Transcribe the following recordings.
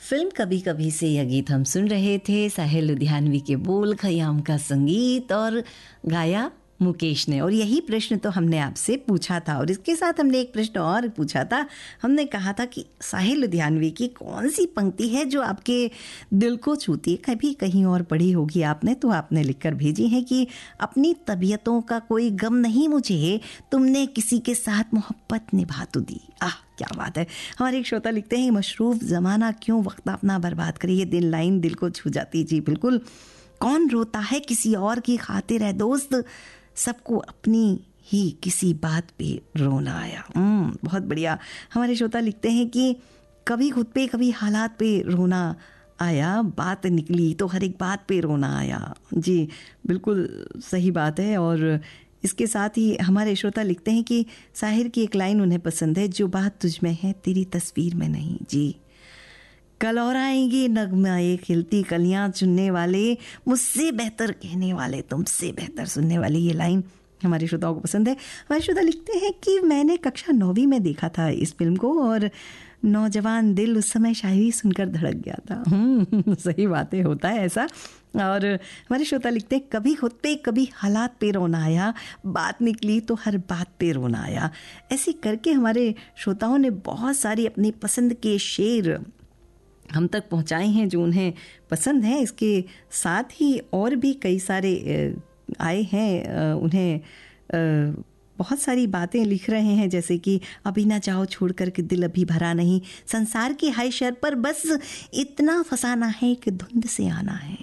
Film कभी कभी से यह गीत हम सुन रहे थे। साहिर लुधियानवी के बोल, खयाम का संगीत और गाया मुकेश ने। और यही प्रश्न तो हमने आपसे पूछा था और इसके साथ हमने एक प्रश्न और पूछा था। हमने कहा था कि साहिर लुधियानवी की कौन सी पंक्ति है जो आपके दिल को छूती है। कभी कहीं और पढ़ी होगी आपने, तो आपने लिखकर भेजी है कि अपनी तबीयतों का कोई गम नहीं मुझे, तुमने किसी के साथ मोहब्बत निभा तो दी। क्या बात है। हमारे एक श्रोता लिखते हैं, मशरूफ ज़माना क्यों वक्त अपना बर्बाद करे। ये दिल लाइन दिल को छू जाती। जी बिल्कुल, कौन रोता है किसी और की खातिर है दोस्त, सबको अपनी ही किसी बात पे रोना आया। बहुत बढ़िया। हमारे श्रोता लिखते हैं कि कभी खुद पे कभी हालात पे रोना आया, बात निकली तो हर एक बात पे रोना आया। जी बिल्कुल सही बात है। और इसके साथ ही हमारे श्रोता लिखते हैं कि साहिर की एक लाइन उन्हें पसंद है, जो बात तुझ में है तेरी तस्वीर में नहीं। जी, कल और आएंगे नगमाए खिलती कलियां चुनने वाले, मुझसे बेहतर कहने वाले, तुमसे बेहतर सुनने वाले। ये लाइन हमारे श्रोताओं को पसंद है। हमारे श्रोता लिखते हैं कि मैंने कक्षा 9वीं में देखा था इस फिल्म को और नौजवान दिल उस समय शायरी सुनकर धड़क गया था। सही बातें, होता है ऐसा। और हमारे श्रोता लिखते हैं, कभी खुद पे कभी हालात पे रोना आया, बात निकली तो हर बात पे रोना आया। ऐसे करके हमारे श्रोताओं ने बहुत सारी अपनी पसंद के शेर हम तक पहुंचाए हैं जो उन्हें पसंद हैं। इसके साथ ही और भी कई सारे आए हैं, उन्हें बहुत सारी बातें लिख रहे हैं, जैसे कि अभी ना जाओ छोड़ कर के दिल अभी भरा नहीं, संसार के हाय शर पर बस इतना फसाना है कि धुंध से आना है।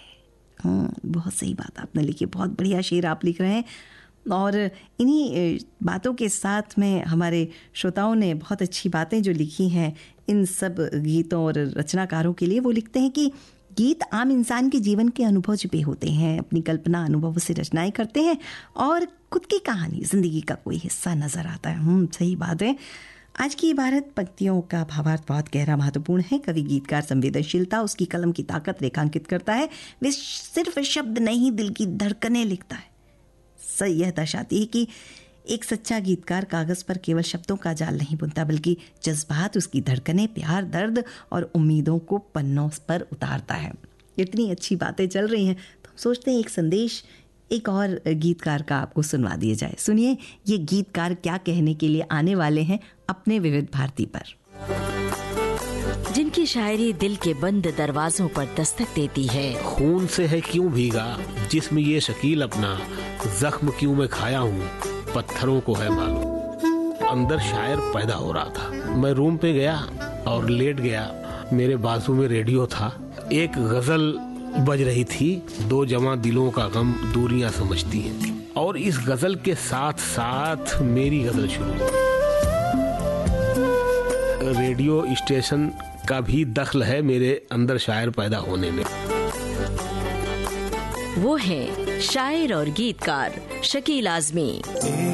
बहुत सही बात आपने लिखी, बहुत बढ़िया शेर आप लिख रहे हैं। और इन्हीं बातों के साथ में हमारे श्रोताओं ने बहुत अच्छी बातें जो लिखी हैं इन सब गीतों और रचनाकारों के लिए। वो लिखते हैं कि गीत आम इंसान के जीवन के अनुभव छिपे होते हैं, अपनी कल्पना अनुभव से रचनाएं करते हैं और खुद की कहानी जिंदगी का कोई हिस्सा नजर आता है। सही बात है। आज की इबारत पंक्तियों का भावार्थ बहुत गहरा महत्वपूर्ण है। कवि गीतकार संवेदनशीलता, उसकी कलम की ताकत रेखांकित करता है। वे सिर्फ शब्द नहीं, दिल की धड़कनें लिखता है। सही यह दर्शाती है कि एक सच्चा गीतकार कागज पर केवल शब्दों का जाल नहीं बुनता, बल्कि जज्बात, उसकी धड़कनें, प्यार, दर्द और उम्मीदों को पन्नों पर उतारता है। इतनी अच्छी बातें चल रही हैं तो हम सोचते हैं एक संदेश एक और गीतकार का आपको सुनवा दिया जाए। सुनिए ये गीतकार क्या कहने के लिए आने वाले हैं अपने विविध भारती पर। जिनकी शायरी दिल के बंद दरवाजों पर दस्तक देती है। खून से है क्यों भीगा जिस्म ये शकील अपना, जख्म क्यों मैं खाया हूँ पत्थरों को है मालूम। अंदर शायर पैदा हो रहा था। मैं रूम पे गया और लेट गया। मेरे बाजू में रेडियो था। एक गजल बज रही थी, दो जवां दिलों का गम दूरियां समझती हैं। और इस गजल के साथ साथ मेरी गजल शुरू। रेडियो स्टेशन का भी दखल है मेरे अंदर शायर पैदा होने में। वो है शायर और गीतकार शकील आजमी।